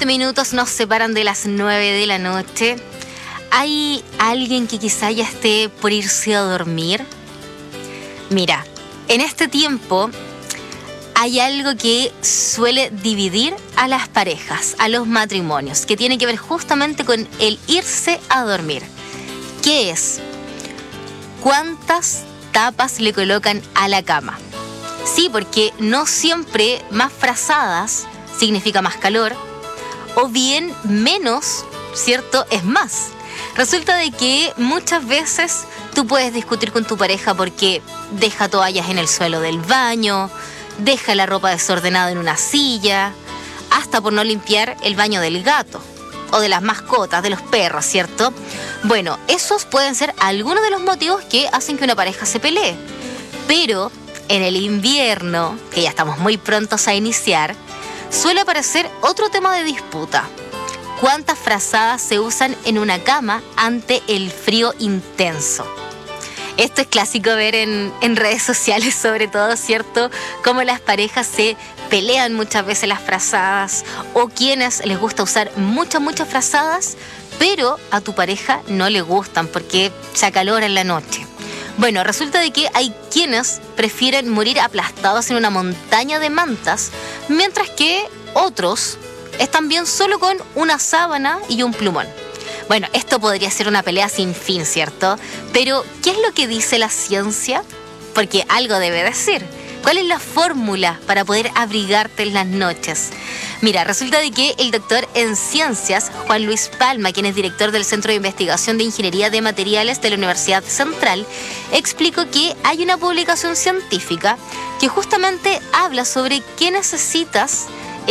minutos nos separan de las 9 de la noche. ¿Hay alguien que quizá ya esté por irse a dormir? Mira, en este tiempo hay algo que suele dividir a las parejas, a los matrimonios, que tiene que ver justamente con el irse a dormir. ¿Qué es? ¿Cuántas tapas le colocan a la cama? Sí, porque no siempre más frazadas significa más calor, o bien menos, ¿cierto?, es más. Resulta de que muchas veces tú puedes discutir con tu pareja porque deja toallas en el suelo del baño, deja la ropa desordenada en una silla, hasta por no limpiar el baño del gato o de las mascotas, de los perros, ¿cierto? Bueno, esos pueden ser algunos de los motivos que hacen que una pareja se pelee. Pero en el invierno, que ya estamos muy prontos a iniciar, suele aparecer otro tema de disputa. ¿Cuántas frazadas se usan en una cama ante el frío intenso? Esto es clásico ver en redes sociales, sobre todo, ¿cierto? Cómo las parejas se pelean muchas veces las frazadas, o quienes les gusta usar muchas frazadas, pero a tu pareja no le gustan porque se acalora en la noche. Bueno, resulta de que hay quienes prefieren morir aplastados en una montaña de mantas, mientras que otros están bien solo con una sábana y un plumón. Bueno, esto podría ser una pelea sin fin, ¿cierto? Pero, ¿qué es lo que dice la ciencia? Porque algo debe decir. ¿Cuál es la fórmula para poder abrigarte en las noches? Mira, resulta de que el doctor en ciencias, Juan Luis Palma, quien es director del Centro de Investigación de Ingeniería de Materiales de la Universidad Central, explicó que hay una publicación científica que justamente habla sobre qué necesitas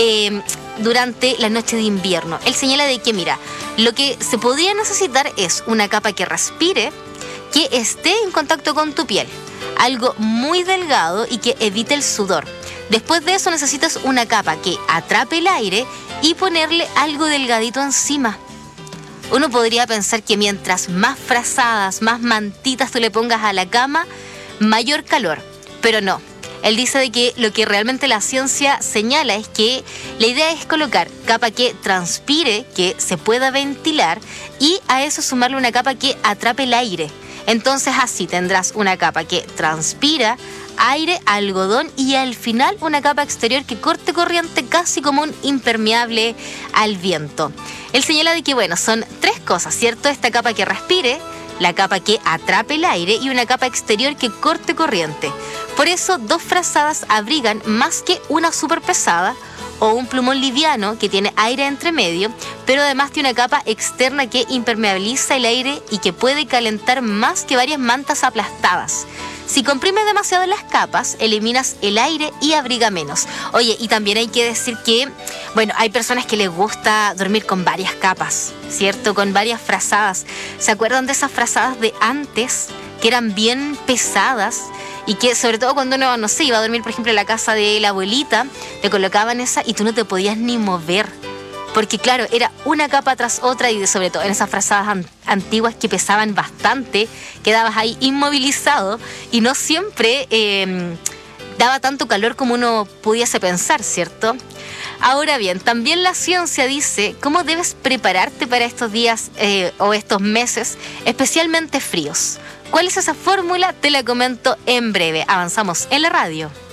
durante la noche de invierno. Él señala de que, mira, lo que se podría necesitar es una capa que respire, que esté en contacto con tu piel, algo muy delgado y que evite el sudor. Después de eso necesitas una capa que atrape el aire y ponerle algo delgadito encima. Uno podría pensar que mientras más frazadas, más mantitas tú le pongas a la cama, mayor calor, pero no. Él dice de que lo que realmente la ciencia señala es que la idea es colocar capa que transpire, que se pueda ventilar, y a eso sumarle una capa que atrape el aire. Entonces así tendrás una capa que transpira, aire, algodón, y al final una capa exterior que corte corriente casi como un impermeable al viento. Él señala de que, bueno, son tres cosas, ¿cierto? Esta capa que respire, la capa que atrape el aire y una capa exterior que corte corriente. Por eso, 2 frazadas abrigan más que una súper pesada o un plumón liviano que tiene aire entre medio, pero además tiene una capa externa que impermeabiliza el aire y que puede calentar más que varias mantas aplastadas. Si comprimes demasiado las capas, eliminas el aire y abriga menos. Oye, y también hay que decir que, bueno, hay personas que les gusta dormir con varias capas, ¿cierto? Con varias frazadas. ¿Se acuerdan de esas frazadas de antes, que eran bien pesadas? Y que sobre todo cuando uno, no sé, iba a dormir, por ejemplo, en la casa de la abuelita, te colocaban esa y tú no te podías ni mover. Porque claro, era una capa tras otra y sobre todo en esas frazadas antiguas que pesaban bastante, quedabas ahí inmovilizado y no siempre daba tanto calor como uno pudiese pensar, ¿cierto? Ahora bien, también la ciencia dice cómo debes prepararte para estos días o estos meses especialmente fríos. ¿Cuál es esa fórmula? Te la comento en breve. Avanzamos en la radio.